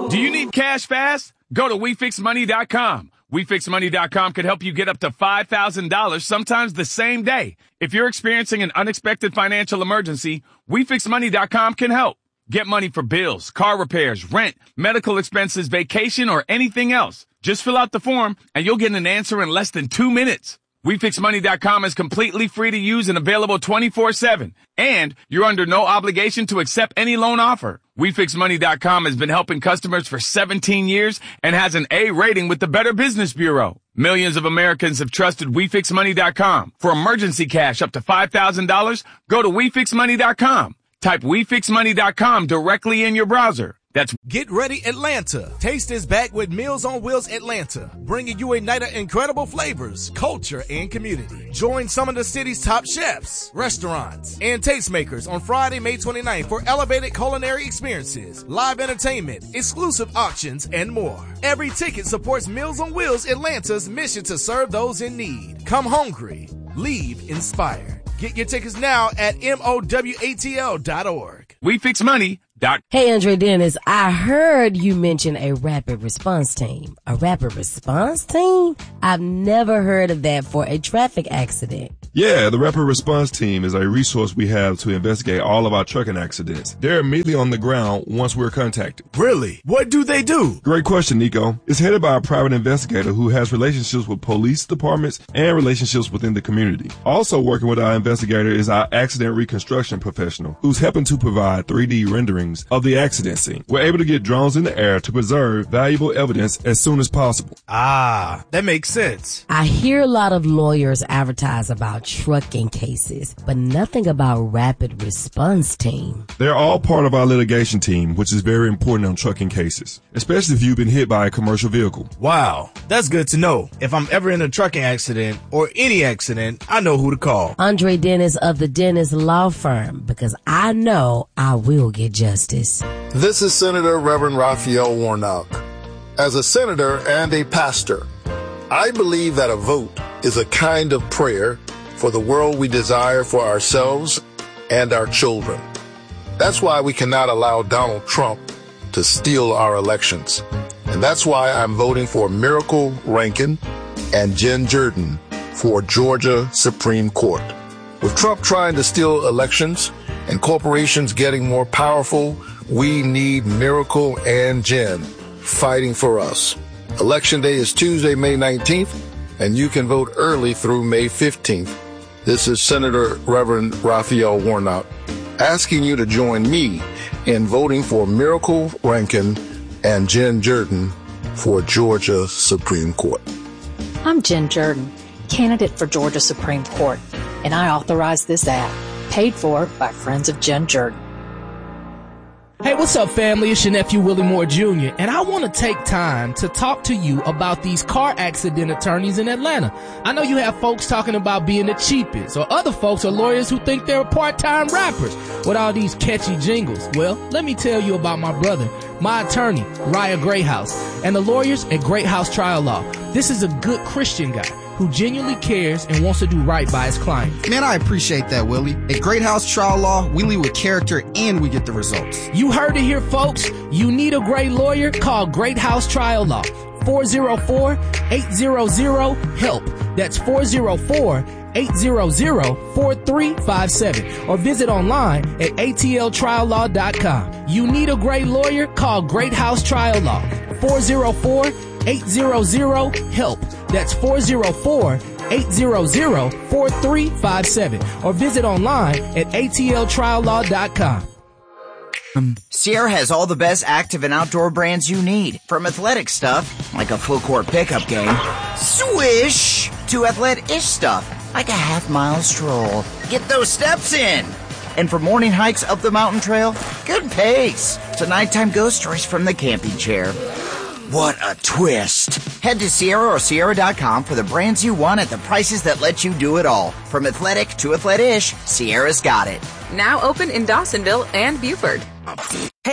Do you need cash fast? Go to WeFixMoney.com. WeFixMoney.com could help you get up to $5,000, sometimes the same day. If you're experiencing an unexpected financial emergency, WeFixMoney.com can help. Get money for bills, car repairs, rent, medical expenses, vacation, or anything else. Just fill out the form, and you'll get an answer in less than 2 minutes. WeFixMoney.com is completely free to use and available 24/7. And you're under no obligation to accept any loan offer. WeFixMoney.com has been helping customers for 17 years and has an A rating with the Better Business Bureau. Millions of Americans have trusted WeFixMoney.com. For emergency cash up to $5,000, go to WeFixMoney.com. Type WeFixMoney.com directly in your browser. That's Get ready, Atlanta. Taste is back with Meals on Wheels Atlanta, bringing you a night of incredible flavors, culture, and community. Join some of the city's top chefs, restaurants, and tastemakers on Friday, May 29th for elevated culinary experiences, live entertainment, exclusive auctions, and more. Every ticket supports Meals on Wheels Atlanta's mission to serve those in need. Come hungry, leave inspired. Get your tickets now at MOWATL.org. WeFixMoney.com. Hey, Andre Dennis, I heard you mention a rapid response team. A rapid response team? I've never heard of that for a traffic accident. Yeah, the Rapid Response Team is a resource we have to investigate all of our trucking accidents. They're immediately on the ground once we're contacted. Really? What do they do? Great question, Nico. It's headed by a private investigator who has relationships with police departments and relationships within the community. Also working with our investigator is our accident reconstruction professional, who's helping to provide 3D renderings of the accident scene. We're able to get drones in the air to preserve valuable evidence as soon as possible. Ah, that makes sense. I hear a lot of lawyers advertise about trucking cases, but nothing about rapid response team. They're all part of our litigation team, which is very important on trucking cases, especially if you've been hit by a commercial vehicle. Wow, that's good to know. If I'm ever in a trucking accident or any accident, I know who to call. Andre Dennis of the Dennis Law Firm, because I know I will get justice. This is Senator Reverend Raphael Warnock. As a senator and a pastor, I believe that a vote is a kind of prayer for the world we desire for ourselves and our children. That's why we cannot allow Donald Trump to steal our elections. And that's why I'm voting for Miracle Rankin and Jen Jordan for Georgia Supreme Court. With Trump trying to steal elections and corporations getting more powerful, we need Miracle and Jen fighting for us. Election day is Tuesday, May 19th, and you can vote early through May 15th. This is Senator Reverend Raphael Warnock asking you to join me in voting for Miracle Rankin and Jen Jordan for Georgia Supreme Court. I'm Jen Jordan, candidate for Georgia Supreme Court, and I authorize this ad, paid for by Friends of Jen Jordan. Hey, what's up, family? It's your nephew, Willie Moore Jr., and I want to take time to talk to you about these car accident attorneys in Atlanta. I know you have folks talking about being the cheapest, or other folks are lawyers who think they're part-time rappers with all these catchy jingles. Well, let me tell you about my brother, my attorney, Raya Greathouse, and the lawyers at Greathouse Trial Law. This is a good Christian guy who genuinely cares and wants to do right by his clients. Man, I appreciate that, Willie. At Greathouse Trial Law, we lead with character and we get the results. You heard it here, folks. You need a great lawyer? Call Greathouse Trial Law. 404-800-HELP. That's 404-800-4357. Or visit online at atltriallaw.com. You need a great lawyer? Call Greathouse Trial Law. 404-800-HELP. That's 404-800-4357. Or visit online at atltriallaw.com. Sierra has all the best active and outdoor brands you need. From athletic stuff, like a full court pickup game, swish, to athletic-ish stuff, like a half-mile stroll. Get those steps in. And for morning hikes up the mountain trail, good pace. To nighttime ghost stories from the camping chair. What a twist. Head to Sierra or Sierra.com for the brands you want at the prices that let you do it all. From athletic to athletic-ish, Sierra's got it. Now open in Dawsonville and Buford.